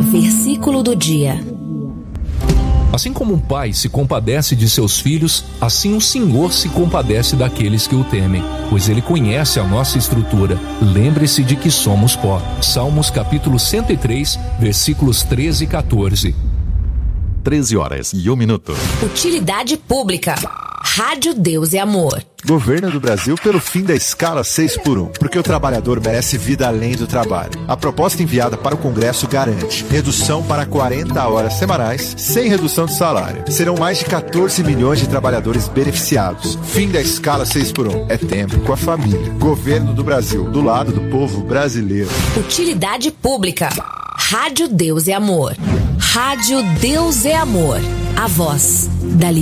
Versículo do dia. Assim como um pai se compadece de seus filhos, assim o Senhor se compadece daqueles que o temem, pois ele conhece a nossa estrutura. Lembre-se de que somos pó. Salmos capítulo 103, versículos 13 e 14. 13h01. Utilidade pública. Rádio Deus e Amor. Governo do Brasil pelo fim da escala 6x1, porque o trabalhador merece vida além do trabalho. A proposta enviada para o Congresso garante redução para 40 horas semanais, sem redução de salário. Serão mais de 14 milhões de trabalhadores beneficiados. Fim da escala 6x1. É tempo com a família. Governo do Brasil, do lado do povo brasileiro. Utilidade pública. Rádio Deus e Amor. Rádio Deus e Amor. A voz da